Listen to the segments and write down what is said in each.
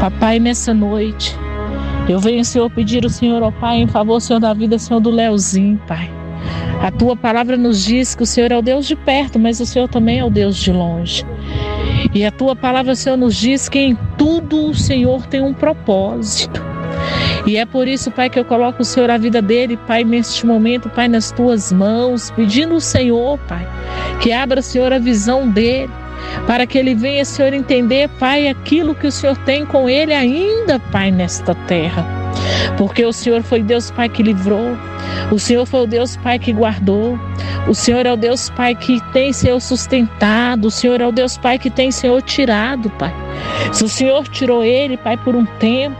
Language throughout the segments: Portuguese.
Papai, nessa noite, eu venho, Senhor, pedir ao Senhor, ó Pai, em favor, Senhor, da vida, Senhor, do Leozinho, Pai. A Tua palavra nos diz que o Senhor é o Deus de perto, mas o Senhor também é o Deus de longe. E a Tua palavra, Senhor, nos diz que em tudo o Senhor tem um propósito. E é por isso, Pai, que eu coloco o Senhor a vida dele, Pai, neste momento, Pai, nas Tuas mãos, pedindo ao Senhor, Pai, que abra, Senhor, a visão dele, para que ele venha, Senhor, entender, Pai, aquilo que o Senhor tem com ele ainda, Pai, nesta terra. Porque o Senhor foi Deus, Pai, que livrou. O Senhor foi o Deus, Pai, que guardou. O Senhor é o Deus, Pai, que tem, Senhor, sustentado. O Senhor é o Deus, Pai, que tem, Senhor, tirado, Pai. Se o Senhor tirou ele, Pai, por um tempo,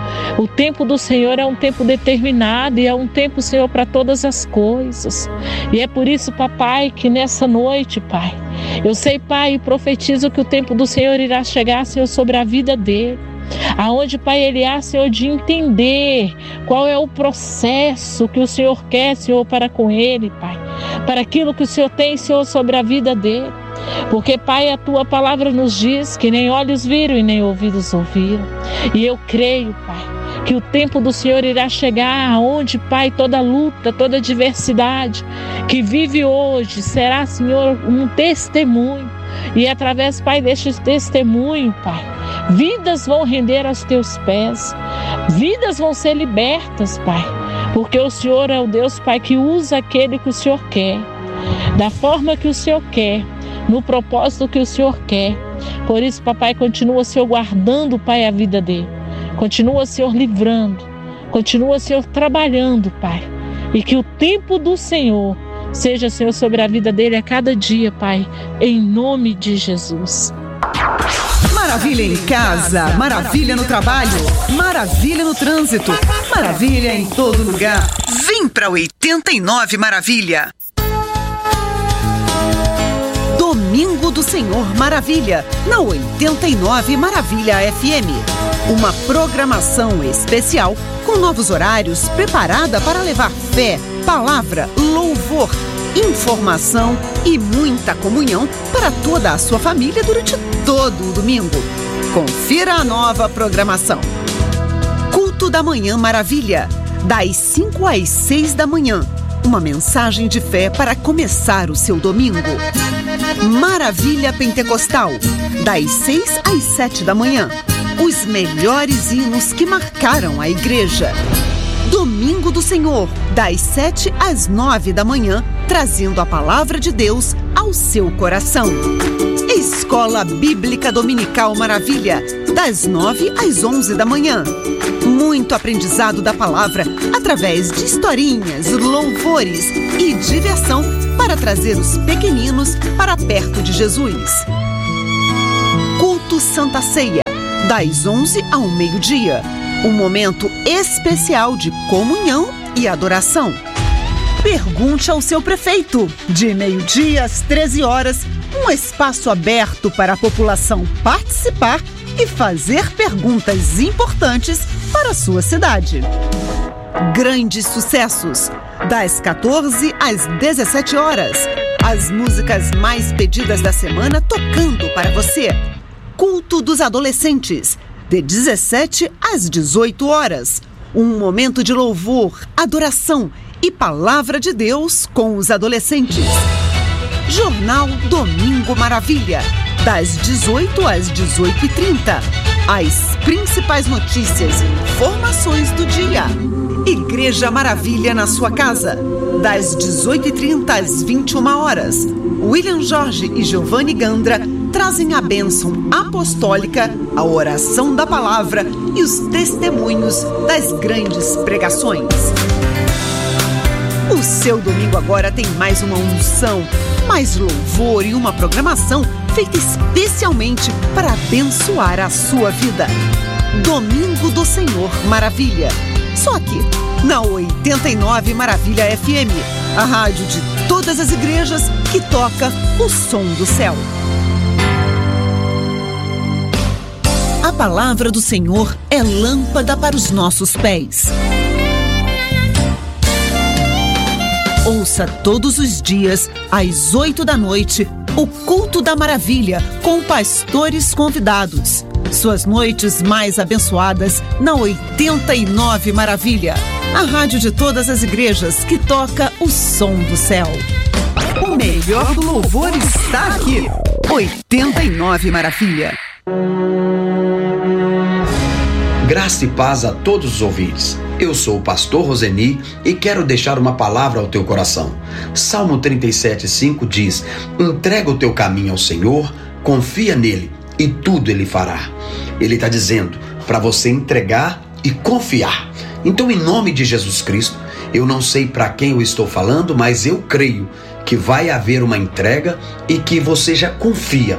o tempo do Senhor é um tempo determinado e é um tempo, Senhor, para todas as coisas. E é por isso, Papai, que nessa noite, Pai, eu sei, Pai, e profetizo que o tempo do Senhor irá chegar, Senhor, sobre a vida dele. Aonde, Pai, ele há, Senhor, de entender qual é o processo que o Senhor quer, Senhor, para com ele, Pai. Para aquilo que o Senhor tem, Senhor, sobre a vida dele. Porque, Pai, a Tua palavra nos diz que nem olhos viram e nem ouvidos ouviram. E eu creio, Pai, que o tempo do Senhor irá chegar aonde, Pai, toda luta, toda adversidade que vive hoje será, Senhor, um testemunho. E através, Pai, deste testemunho, Pai, vidas vão render aos Teus pés, vidas vão ser libertas, Pai, porque o Senhor é o Deus, Pai, que usa aquele que o Senhor quer, da forma que o Senhor quer, no propósito que o Senhor quer. Por isso, Papai, continua, Senhor, guardando, Pai, a vida dele. Continua, Senhor, livrando. Continua, Senhor, trabalhando, Pai. E que o tempo do Senhor seja, Senhor, sobre a vida dele a cada dia, Pai. Em nome de Jesus. Maravilha em casa, maravilha no trabalho, maravilha no trânsito, maravilha em todo lugar. Vem pra 89 Maravilha. Domingo do Senhor Maravilha, na 89 Maravilha FM. Uma programação especial com novos horários preparada para levar fé, palavra, louvor, informação e muita comunhão para toda a sua família durante todo o domingo. Confira a nova programação. Culto da Manhã Maravilha, das 5 às 6 da manhã. Uma mensagem de fé para começar o seu domingo. Maravilha Pentecostal, das 6 às 7 da manhã. Os melhores hinos que marcaram a igreja. Domingo do Senhor, das 7 às 9 da manhã, trazendo a palavra de Deus ao seu coração. Escola Bíblica Dominical Maravilha, das 9 às 11 da manhã. Muito aprendizado da palavra através de historinhas, louvores e diversão para trazer os pequeninos para perto de Jesus. Culto Santa Ceia, das 11 ao meio-dia. Um momento especial de comunhão e adoração. Pergunte ao seu prefeito, de meio-dia às 13 horas, um espaço aberto para a população participar e fazer perguntas importantes para a sua cidade. Grandes sucessos, das 14 às 17 horas. As músicas mais pedidas da semana tocando para você. Culto dos Adolescentes, de 17 às 18 horas. Um momento de louvor, adoração e palavra de Deus com os adolescentes. Jornal Domingo Maravilha, das 18 às 18h30. As principais notícias e informações do dia. Igreja Maravilha na sua casa, das 18h30 às 21 horas. William Jorge e Giovanni Gandra trazem a bênção apostólica, a oração da palavra e os testemunhos das grandes pregações. O seu domingo agora tem mais uma unção, mais louvor e uma programação feita especialmente para abençoar a sua vida. Domingo do Senhor Maravilha. Só aqui, na 89 Maravilha FM, a rádio de todas as igrejas que toca o som do céu. A palavra do Senhor é lâmpada para os nossos pés. Ouça todos os dias, às 8 da noite, o Culto da Maravilha, com pastores convidados. Suas noites mais abençoadas na 89 Maravilha. A rádio de todas as igrejas que toca o som do céu. O melhor do louvor está aqui. 89 Maravilha. Graça e paz a todos os ouvintes. Eu sou o pastor Roseni e quero deixar uma palavra ao teu coração. Salmo 37:5 diz: entrega o teu caminho ao Senhor, confia nele e tudo ele fará. Ele está dizendo para você entregar e confiar. Então, em nome de Jesus Cristo, eu não sei para quem eu estou falando, mas eu creio que vai haver uma entrega e que você já confia.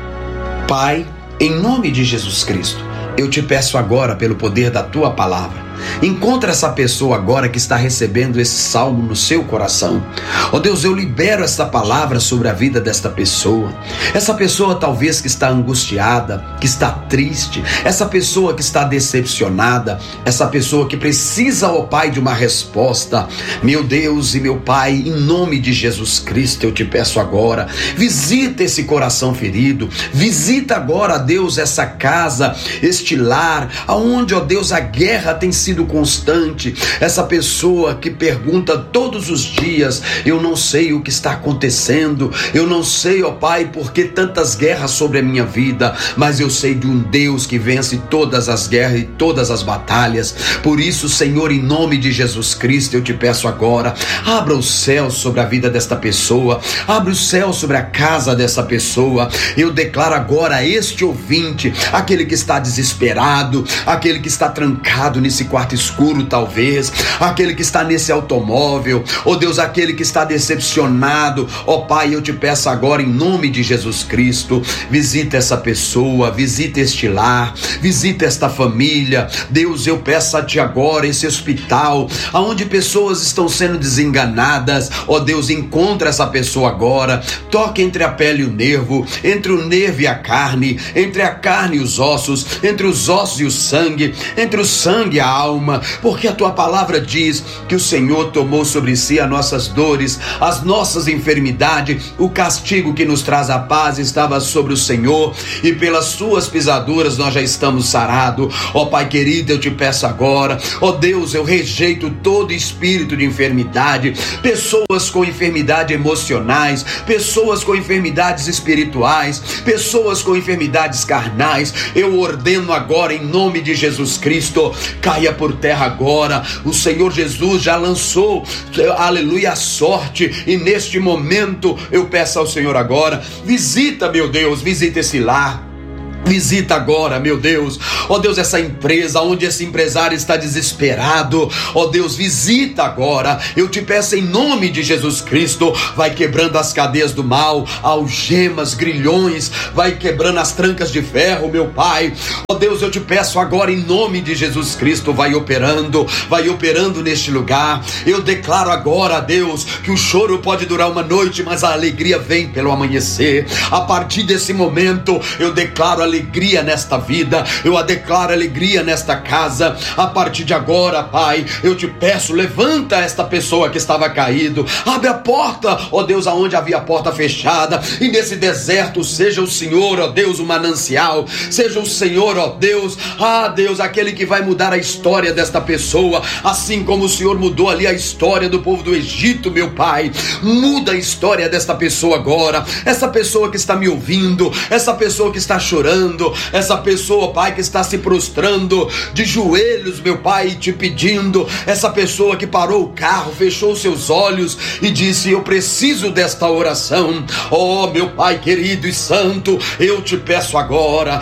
Pai, em nome de Jesus Cristo, eu te peço agora, pelo poder da tua palavra, encontra essa pessoa agora que está recebendo esse salmo no seu coração. Ó Deus, eu libero essa palavra sobre a vida desta pessoa. Essa pessoa talvez que está angustiada, que está triste, essa pessoa que está decepcionada, essa pessoa que precisa, ó Pai, de uma resposta. Meu Deus e meu Pai, em nome de Jesus Cristo, eu te peço agora, visita esse coração ferido, visita agora, Deus, essa casa, este lar, aonde, ó Deus, a guerra tem sido constante. Essa pessoa que pergunta todos os dias: eu não sei o que está acontecendo, eu não sei, ó Pai, por que tantas guerras sobre a minha vida, mas eu sei de um Deus que vence todas as guerras e todas as batalhas. Por isso, Senhor, em nome de Jesus Cristo, eu te peço agora, abra o céu sobre a vida desta pessoa, abra o céu sobre a casa dessa pessoa. Eu declaro agora a este ouvinte, aquele que está desesperado, aquele que está trancado nesse quarto escuro, talvez, aquele que está nesse automóvel, ó Deus, aquele que está decepcionado, ó Pai, eu te peço agora, em nome de Jesus Cristo, visita essa pessoa, visita este lar, visita esta família. Deus, eu peço a ti agora, esse hospital, aonde pessoas estão sendo desenganadas, ó Deus, encontra essa pessoa agora, toca entre a pele e o nervo, entre o nervo e a carne, entre a carne e os ossos, entre os ossos e o sangue, entre o sangue e a alma, porque a tua palavra diz que o Senhor tomou sobre si as nossas dores, as nossas enfermidades, o castigo que nos traz a paz estava sobre o Senhor, e pelas suas pisaduras nós já estamos sarados. Ó Pai querido, eu te peço agora, ó Deus, eu rejeito todo espírito de enfermidade, pessoas com enfermidades emocionais, pessoas com enfermidades espirituais, pessoas com enfermidades carnais, eu ordeno agora, em nome de Jesus Cristo, caia por terra agora. O Senhor Jesus já lançou, aleluia, a sorte, e neste momento eu peço ao Senhor agora, visita, meu Deus, visita esse lar. Visita agora, meu Deus, ó Deus, essa empresa, onde esse empresário está desesperado, ó Deus, visita agora, eu te peço em nome de Jesus Cristo, vai quebrando as cadeias do mal, algemas, grilhões, vai quebrando as trancas de ferro, meu Pai, ó Deus, eu te peço agora em nome de Jesus Cristo, vai operando neste lugar. Eu declaro agora, Deus, que o choro pode durar uma noite, mas a alegria vem pelo amanhecer. A partir desse momento, eu declaro alegria nesta vida, eu declaro alegria nesta casa. A partir de agora, Pai, eu te peço, levanta esta pessoa que estava caído, abre a porta, ó Deus, aonde havia a porta fechada, e nesse deserto seja o Senhor, ó Deus, o manancial, seja o Senhor, ó Deus, Deus, aquele que vai mudar a história desta pessoa, assim como o Senhor mudou ali a história do povo do Egito, meu Pai, muda a história desta pessoa agora, essa pessoa que está me ouvindo, essa pessoa que está chorando, essa pessoa, Pai, que está se prostrando de joelhos, meu Pai, te pedindo, essa pessoa que parou o carro, fechou seus olhos e disse: eu preciso desta oração. Oh, meu Pai querido e santo, eu te peço agora,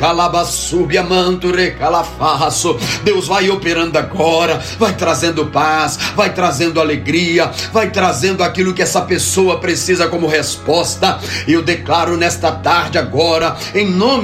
recalabassubiamanto, recalafaço, Deus, vai operando agora, vai trazendo paz, vai trazendo alegria, vai trazendo aquilo que essa pessoa precisa como resposta. Eu declaro nesta tarde agora, em nome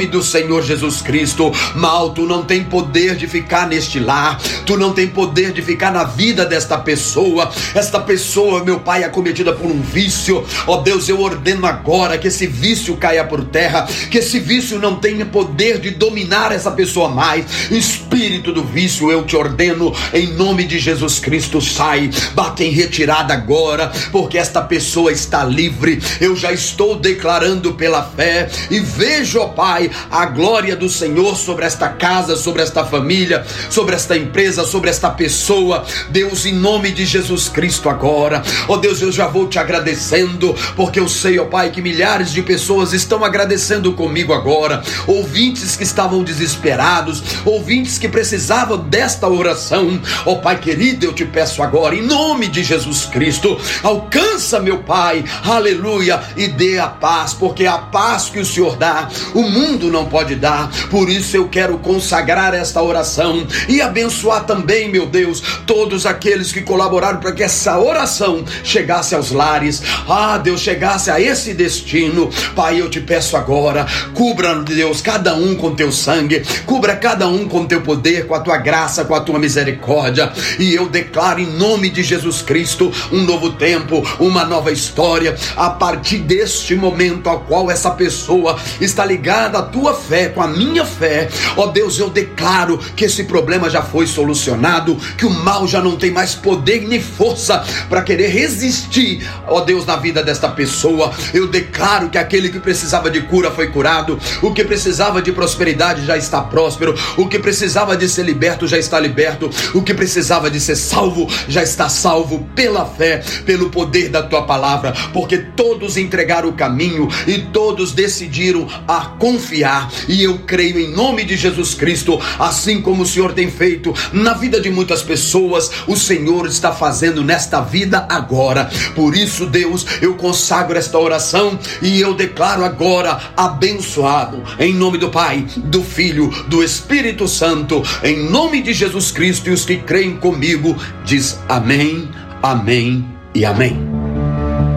nome do Senhor Jesus Cristo. Mal, tu não tem poder de ficar neste lar, tu não tem poder de ficar na vida desta pessoa. Esta pessoa, meu Pai, é acometida por um vício. Ó Deus, eu ordeno agora que esse vício caia por terra, que esse vício não tenha poder de dominar essa pessoa mais. Espírito do vício, eu te ordeno, em nome de Jesus Cristo, sai, bate em retirada agora, porque esta pessoa está livre. Eu já estou declarando pela fé e vejo, ó Pai, a glória do Senhor sobre esta casa, sobre esta família, sobre esta empresa, sobre esta pessoa. Deus, em nome de Jesus Cristo agora, ó Deus, eu já vou te agradecendo, porque eu sei, ó Pai, que milhares de pessoas estão agradecendo comigo agora, ouvintes que estavam desesperados, ouvintes que precisavam desta oração. Ó Pai querido, eu te peço agora, em nome de Jesus Cristo, alcança, meu Pai, aleluia, e dê a paz, porque a paz que o Senhor dá, o mundo não pode dar. Por isso eu quero consagrar esta oração e abençoar também, meu Deus, todos aqueles que colaboraram para que essa oração chegasse aos lares. Deus, chegasse a esse destino. Pai, eu te peço agora, cubra, Deus, cada um com teu sangue, cubra cada um com teu poder, com a tua graça, com a tua misericórdia, e eu declaro em nome de Jesus Cristo um novo tempo, uma nova história, a partir deste momento ao qual essa pessoa está ligada à tua fé, com a minha fé. Ó Deus, eu declaro que esse problema já foi solucionado, que o mal já não tem mais poder nem força para querer resistir, ó Deus, na vida desta pessoa. Eu declaro que aquele que precisava de cura foi curado, o que precisava de prosperidade já está próspero, o que precisava de ser liberto já está liberto, o que precisava de ser salvo já está salvo pela fé, pelo poder da tua palavra, porque todos entregaram o caminho e todos decidiram a confiar, e eu creio em nome de Jesus Cristo, assim como o Senhor tem feito na vida de muitas pessoas, o Senhor está fazendo nesta vida agora. Por isso, Deus, eu consagro esta oração e eu declaro agora abençoado, em nome do Pai, do Filho, do Espírito Santo, em nome de Jesus Cristo. E os que creem comigo diz amém, amém e amém.